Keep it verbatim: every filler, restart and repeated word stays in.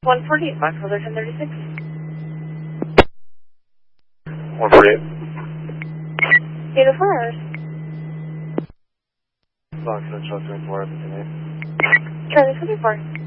one forty-eight, Fox Holder ten thirty-six. one forty-eight. eight oh four hours. Fox Central twenty-four, everything eight. Charlie twenty-four.